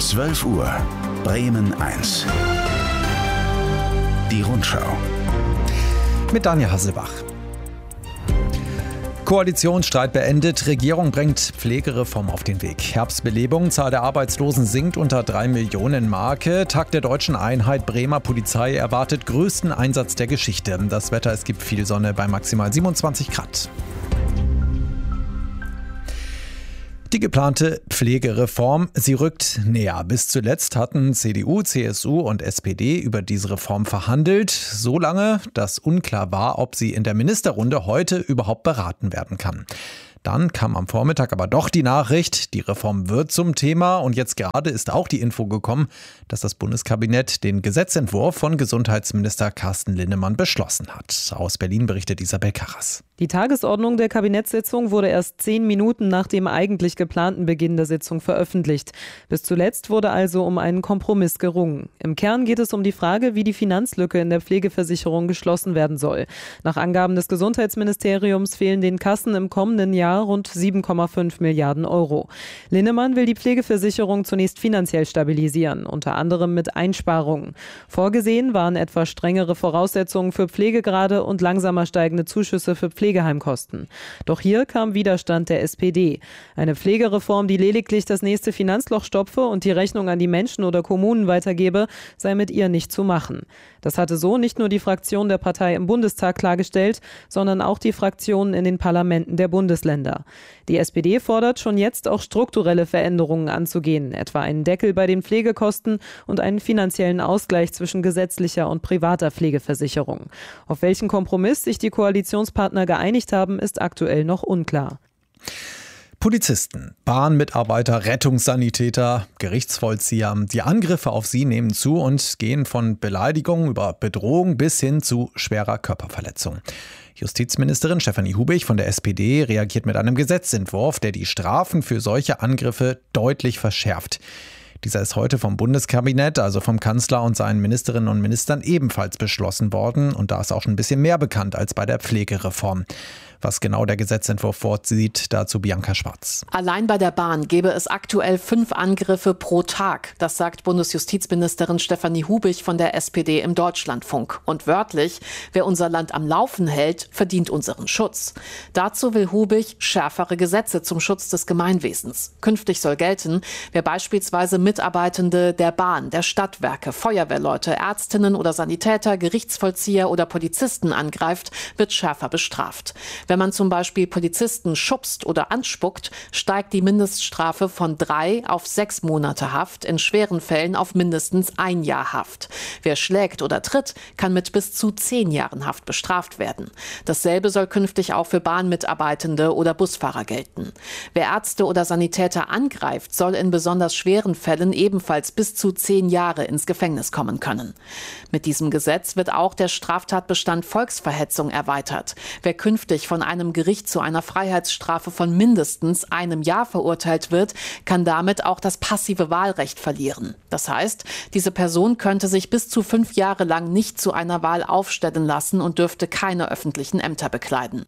12 Uhr, Bremen 1. Die Rundschau. Mit Daniel Hasselbach. Koalitionsstreit beendet, Regierung bringt Pflegereform auf den Weg. Herbstbelebung, Zahl der Arbeitslosen sinkt unter 3 Millionen Marke. Tag der deutschen Einheit, Bremer Polizei erwartet größten Einsatz der Geschichte. Das Wetter, es gibt viel Sonne bei maximal 27 Grad. Die geplante Pflegereform, sie rückt näher. Bis zuletzt hatten CDU, CSU und SPD über diese Reform verhandelt. So lange, dass unklar war, ob sie in der Ministerrunde heute überhaupt beraten werden kann. Dann kam am Vormittag aber doch die Nachricht, die Reform wird zum Thema. Und jetzt gerade ist auch die Info gekommen, dass das Bundeskabinett den Gesetzentwurf von Gesundheitsminister Carsten Linnemann beschlossen hat. Aus Berlin berichtet Isabel Karras. Die Tagesordnung der Kabinettssitzung wurde erst 10 Minuten nach dem eigentlich geplanten Beginn der Sitzung veröffentlicht. Bis zuletzt wurde also um einen Kompromiss gerungen. Im Kern geht es um die Frage, wie die Finanzlücke in der Pflegeversicherung geschlossen werden soll. Nach Angaben des Gesundheitsministeriums fehlen den Kassen im kommenden Jahr rund 7,5 Milliarden Euro. Linnemann will die Pflegeversicherung zunächst finanziell stabilisieren, unter anderem mit Einsparungen. Vorgesehen waren etwa strengere Voraussetzungen für Pflegegrade und langsamer steigende Zuschüsse für Pflegeheimkosten. Doch hier kam Widerstand der SPD. Eine Pflegereform, die lediglich das nächste Finanzloch stopfe und die Rechnung an die Menschen oder Kommunen weitergebe, sei mit ihr nicht zu machen. Das hatte so nicht nur die Fraktion der Partei im Bundestag klargestellt, sondern auch die Fraktionen in den Parlamenten der Bundesländer. Die SPD fordert schon jetzt auch strukturelle Veränderungen anzugehen, etwa einen Deckel bei den Pflegekosten und einen finanziellen Ausgleich zwischen gesetzlicher und privater Pflegeversicherung. Auf welchen Kompromiss sich die Koalitionspartner geeinigt haben, ist aktuell noch unklar. Polizisten, Bahnmitarbeiter, Rettungssanitäter, Gerichtsvollzieher. Die Angriffe auf sie nehmen zu und gehen von Beleidigung über Bedrohung bis hin zu schwerer Körperverletzung. Justizministerin Stefanie Hubich von der SPD reagiert mit einem Gesetzentwurf, der die Strafen für solche Angriffe deutlich verschärft. Dieser ist heute vom Bundeskabinett, also vom Kanzler und seinen Ministerinnen und Ministern ebenfalls beschlossen worden. Und da ist auch schon ein bisschen mehr bekannt als bei der Pflegereform. Was genau der Gesetzentwurf vorsieht, dazu Bianca Schwarz. Allein bei der Bahn gäbe es aktuell 5 Angriffe pro Tag. Das sagt Bundesjustizministerin Stefanie Hubich von der SPD im Deutschlandfunk. Und wörtlich, wer unser Land am Laufen hält, verdient unseren Schutz. Dazu will Hubich schärfere Gesetze zum Schutz des Gemeinwesens. Künftig soll gelten, wer beispielsweise Mitarbeitende der Bahn, der Stadtwerke, Feuerwehrleute, Ärztinnen oder Sanitäter, Gerichtsvollzieher oder Polizisten angreift, wird schärfer bestraft. Wenn man zum Beispiel Polizisten schubst oder anspuckt, steigt die Mindeststrafe von 3 auf 6 Monate Haft, in schweren Fällen auf mindestens 1 Jahr Haft. Wer schlägt oder tritt, kann mit bis zu 10 Jahren Haft bestraft werden. Dasselbe soll künftig auch für Bahnmitarbeitende oder Busfahrer gelten. Wer Ärzte oder Sanitäter angreift, soll in besonders schweren Fällen ebenfalls bis zu 10 Jahre ins Gefängnis kommen können. Mit diesem Gesetz wird auch der Straftatbestand Volksverhetzung erweitert. Wer künftig von einem Gericht zu einer Freiheitsstrafe von mindestens 1 Jahr verurteilt wird, kann damit auch das passive Wahlrecht verlieren. Das heißt, diese Person könnte sich bis zu 5 Jahre lang nicht zu einer Wahl aufstellen lassen und dürfte keine öffentlichen Ämter bekleiden.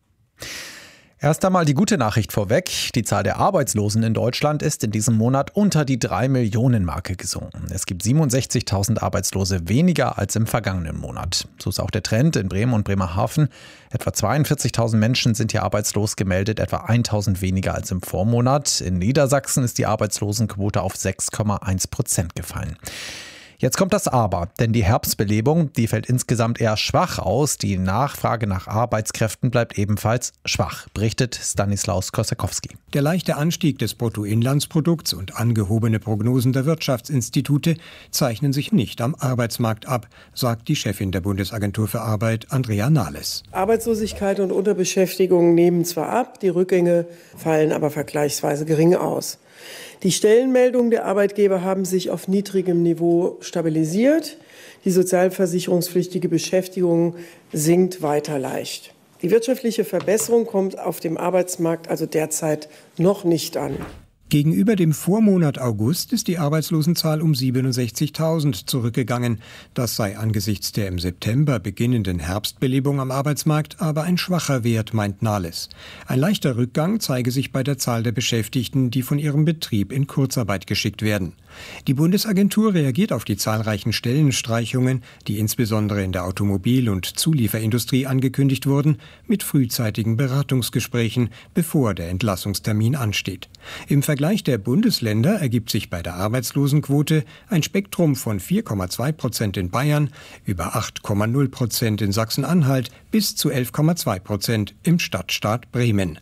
Erst einmal die gute Nachricht vorweg. Die Zahl der Arbeitslosen in Deutschland ist in diesem Monat unter die 3-Millionen-Marke gesunken. Es gibt 67.000 Arbeitslose weniger als im vergangenen Monat. So ist auch der Trend in Bremen und Bremerhaven. Etwa 42.000 Menschen sind hier arbeitslos gemeldet, etwa 1.000 weniger als im Vormonat. In Niedersachsen ist die Arbeitslosenquote auf 6,1% gefallen. Jetzt kommt das Aber, denn die Herbstbelebung, die fällt insgesamt eher schwach aus. Die Nachfrage nach Arbeitskräften bleibt ebenfalls schwach, berichtet Stanislaus Kosakowski. Der leichte Anstieg des Bruttoinlandsprodukts und angehobene Prognosen der Wirtschaftsinstitute zeichnen sich nicht am Arbeitsmarkt ab, sagt die Chefin der Bundesagentur für Arbeit, Andrea Nahles. Arbeitslosigkeit und Unterbeschäftigung nehmen zwar ab, die Rückgänge fallen aber vergleichsweise gering aus. Die Stellenmeldungen der Arbeitgeber haben sich auf niedrigem Niveau stabilisiert. Die sozialversicherungspflichtige Beschäftigung sinkt weiter leicht. Die wirtschaftliche Verbesserung kommt auf dem Arbeitsmarkt also derzeit noch nicht an. Gegenüber dem Vormonat August ist die Arbeitslosenzahl um 67.000 zurückgegangen. Das sei angesichts der im September beginnenden Herbstbelebung am Arbeitsmarkt aber ein schwacher Wert, meint Nahles. Ein leichter Rückgang zeige sich bei der Zahl der Beschäftigten, die von ihrem Betrieb in Kurzarbeit geschickt werden. Die Bundesagentur reagiert auf die zahlreichen Stellenstreichungen, die insbesondere in der Automobil- und Zulieferindustrie angekündigt wurden, mit frühzeitigen Beratungsgesprächen, bevor der Entlassungstermin ansteht. Im Vergleich der Bundesländer ergibt sich bei der Arbeitslosenquote ein Spektrum von 4,2% in Bayern, über 8,0% in Sachsen-Anhalt bis zu 11,2% im Stadtstaat Bremen.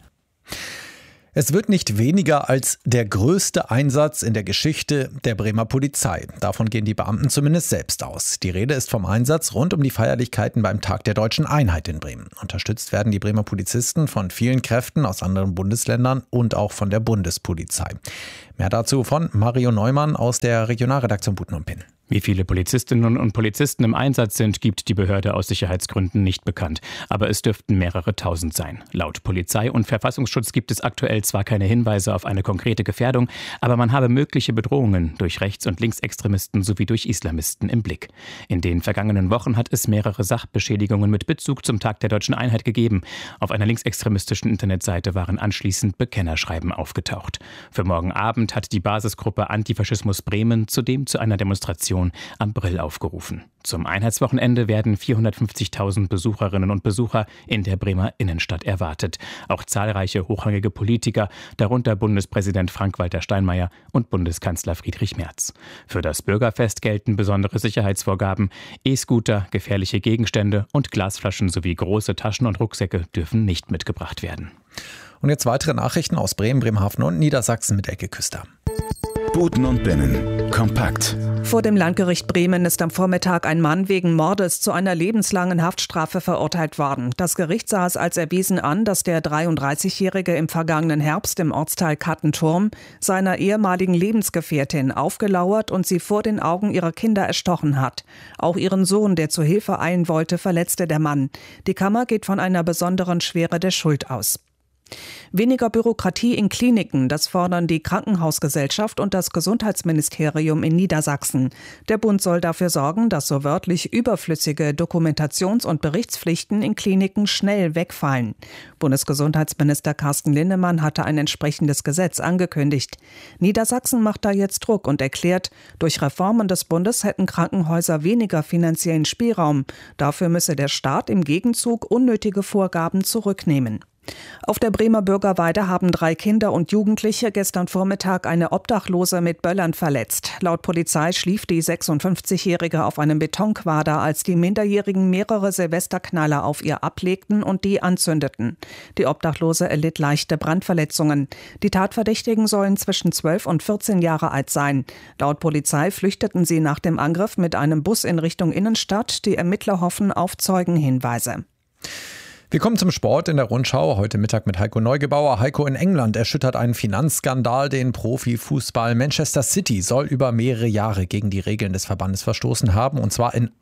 Es wird nicht weniger als der größte Einsatz in der Geschichte der Bremer Polizei. Davon gehen die Beamten zumindest selbst aus. Die Rede ist vom Einsatz rund um die Feierlichkeiten beim Tag der Deutschen Einheit in Bremen. Unterstützt werden die Bremer Polizisten von vielen Kräften aus anderen Bundesländern und auch von der Bundespolizei. Mehr dazu von Mario Neumann aus der Regionalredaktion Buten und Pinn. Wie viele Polizistinnen und Polizisten im Einsatz sind, gibt die Behörde aus Sicherheitsgründen nicht bekannt. Aber es dürften mehrere tausend sein. Laut Polizei und Verfassungsschutz gibt es aktuell zwar keine Hinweise auf eine konkrete Gefährdung, aber man habe mögliche Bedrohungen durch Rechts- und Linksextremisten sowie durch Islamisten im Blick. In den vergangenen Wochen hat es mehrere Sachbeschädigungen mit Bezug zum Tag der Deutschen Einheit gegeben. Auf einer linksextremistischen Internetseite waren anschließend Bekennerschreiben aufgetaucht. Für morgen Abend hat die Basisgruppe Antifaschismus Bremen zudem zu einer Demonstration am Brill aufgerufen. Zum Einheitswochenende werden 450.000 Besucherinnen und Besucher in der Bremer Innenstadt erwartet. Auch zahlreiche hochrangige Politiker, darunter Bundespräsident Frank-Walter Steinmeier und Bundeskanzler Friedrich Merz. Für das Bürgerfest gelten besondere Sicherheitsvorgaben. E-Scooter, gefährliche Gegenstände und Glasflaschen sowie große Taschen und Rucksäcke dürfen nicht mitgebracht werden. Und jetzt weitere Nachrichten aus Bremen, Bremerhaven und Niedersachsen mit Elke Küster. Buten und Binnen. Kompakt. Vor dem Landgericht Bremen ist am Vormittag ein Mann wegen Mordes zu einer lebenslangen Haftstrafe verurteilt worden. Das Gericht sah es als erwiesen an, dass der 33-Jährige im vergangenen Herbst im Ortsteil Kattenturm seiner ehemaligen Lebensgefährtin aufgelauert und sie vor den Augen ihrer Kinder erstochen hat. Auch ihren Sohn, der zur Hilfe eilen wollte, verletzte der Mann. Die Kammer geht von einer besonderen Schwere der Schuld aus. Weniger Bürokratie in Kliniken, das fordern die Krankenhausgesellschaft und das Gesundheitsministerium in Niedersachsen. Der Bund soll dafür sorgen, dass so wörtlich überflüssige Dokumentations- und Berichtspflichten in Kliniken schnell wegfallen. Bundesgesundheitsminister Carsten Linnemann hatte ein entsprechendes Gesetz angekündigt. Niedersachsen macht da jetzt Druck und erklärt, durch Reformen des Bundes hätten Krankenhäuser weniger finanziellen Spielraum. Dafür müsse der Staat im Gegenzug unnötige Vorgaben zurücknehmen. Auf der Bremer Bürgerweide haben 3 Kinder und Jugendliche gestern Vormittag eine Obdachlose mit Böllern verletzt. Laut Polizei schlief die 56-Jährige auf einem Betonquader, als die Minderjährigen mehrere Silvesterknaller auf ihr ablegten und die anzündeten. Die Obdachlose erlitt leichte Brandverletzungen. Die Tatverdächtigen sollen zwischen 12 und 14 Jahre alt sein. Laut Polizei flüchteten sie nach dem Angriff mit einem Bus in Richtung Innenstadt. Die Ermittler hoffen auf Zeugenhinweise. Wir kommen zum Sport in der Rundschau. Heute Mittag mit Heiko Neugebauer. Heiko, in England erschüttert ein Finanzskandal den Profifußball. Manchester City soll über mehrere Jahre gegen die Regeln des Verbandes verstoßen haben, und zwar in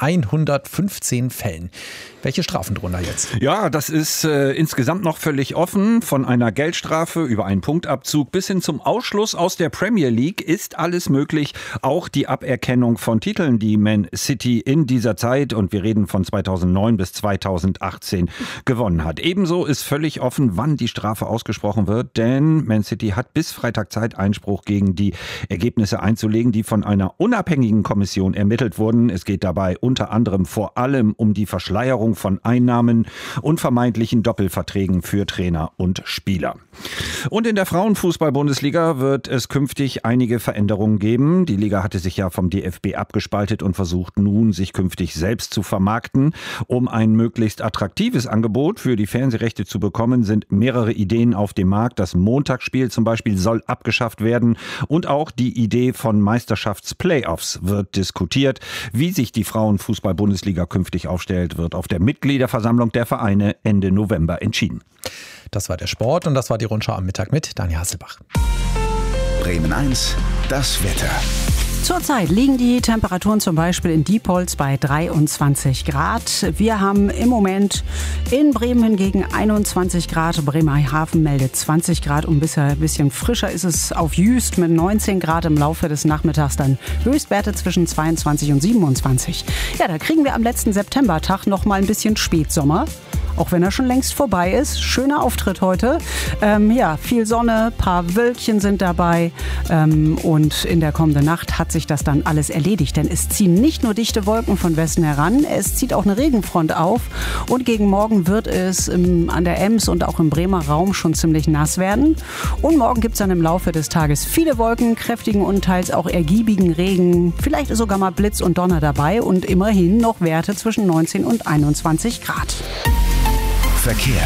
115 Fällen. Welche Strafen drohen da jetzt? Ja, das ist insgesamt noch völlig offen. Von einer Geldstrafe über einen Punktabzug bis hin zum Ausschluss aus der Premier League ist alles möglich. Auch die Aberkennung von Titeln, die Man City in dieser Zeit, und wir reden von 2009 bis 2018, gewonnen hat. Ebenso ist völlig offen, wann die Strafe ausgesprochen wird, denn Man City hat bis Freitag Zeit, Einspruch gegen die Ergebnisse einzulegen, die von einer unabhängigen Kommission ermittelt wurden. Es geht dabei unter anderem vor allem um die Verschleierung von Einnahmen und vermeintlichen Doppelverträgen für Trainer und Spieler. Und in der Frauenfußball-Bundesliga wird es künftig einige Veränderungen geben. Die Liga hatte sich ja vom DFB abgespaltet und versucht nun, sich künftig selbst zu vermarkten. Um ein möglichst attraktives Angebot für die Fernsehrechte zu bekommen, sind mehrere Ideen auf dem Markt. Das Montagsspiel zum Beispiel soll abgeschafft werden und auch die Idee von Meisterschaftsplayoffs wird diskutiert. Wie sich die Frauenfußball-Bundesliga künftig aufstellt, wird auf der Mitgliederversammlung der Vereine Ende November entschieden. Das war der Sport und das war die Rundschau am Mittag mit Daniel Hasselbach. Bremen 1, das Wetter. Zurzeit liegen die Temperaturen zum Beispiel in Diepholz bei 23 Grad. Wir haben im Moment in Bremen hingegen 21 Grad. Bremerhaven meldet 20 Grad und ein bisschen frischer ist es auf Jüst mit 19 Grad im Laufe des Nachmittags. Dann Höchstwerte zwischen 22 und 27. Ja, da kriegen wir am letzten Septembertag noch mal ein bisschen Spätsommer. Auch wenn er schon längst vorbei ist. Schöner Auftritt heute. Viel Sonne, paar Wölkchen sind dabei. Und in der kommenden Nacht hat sich das dann alles erledigt. Denn es ziehen nicht nur dichte Wolken von Westen heran, es zieht auch eine Regenfront auf. Und gegen Morgen wird es an der Ems und auch im Bremer Raum schon ziemlich nass werden. Und morgen gibt es dann im Laufe des Tages viele Wolken, kräftigen und teils auch ergiebigen Regen. Vielleicht ist sogar mal Blitz und Donner dabei und immerhin noch Werte zwischen 19 und 21 Grad. Verkehr.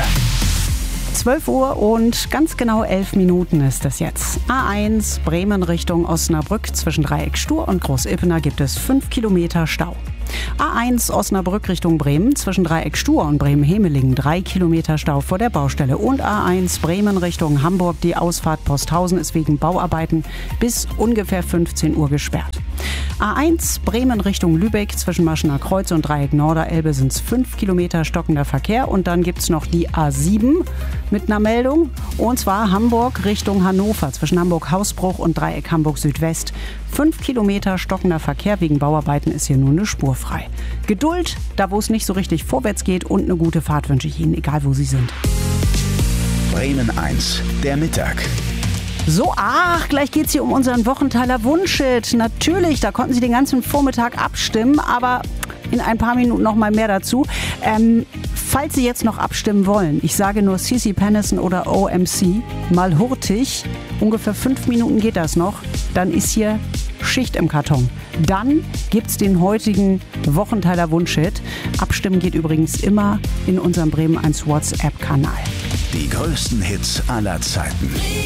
12 Uhr und ganz genau 11 Minuten ist es jetzt. A1 Bremen Richtung Osnabrück zwischen Dreieck Stur und Groß-Ippener gibt es 5 Kilometer Stau. A1 Osnabrück Richtung Bremen zwischen Dreieck Stur und Bremen-Hemelingen 3 Kilometer Stau vor der Baustelle. Und A1 Bremen Richtung Hamburg, die Ausfahrt Posthausen ist wegen Bauarbeiten bis ungefähr 15 Uhr gesperrt. A1 Bremen Richtung Lübeck zwischen Maschener Kreuz und Dreieck Norderelbe sind es 5 Kilometer stockender Verkehr. Und dann gibt es noch die A7 mit einer Meldung. Und zwar Hamburg Richtung Hannover zwischen Hamburg-Hausbruch und Dreieck Hamburg Südwest. 5 Kilometer stockender Verkehr wegen Bauarbeiten ist hier nur eine Spur frei. Geduld, da wo es nicht so richtig vorwärts geht, und eine gute Fahrt wünsche ich Ihnen, egal wo Sie sind. Bremen 1, der Mittag. So, gleich geht's hier um unseren Wochenteiler Wunschhit. Natürlich, da konnten Sie den ganzen Vormittag abstimmen, aber in ein paar Minuten noch mal mehr dazu. Falls Sie jetzt noch abstimmen wollen, ich sage nur CeCe Peniston oder OMC, mal hurtig, ungefähr 5 Minuten geht das noch, dann ist hier Schicht im Karton. Dann gibt's den heutigen Wochenteiler Wunschhit. Abstimmen geht übrigens immer in unserem Bremen 1 WhatsApp-Kanal. Die größten Hits aller Zeiten.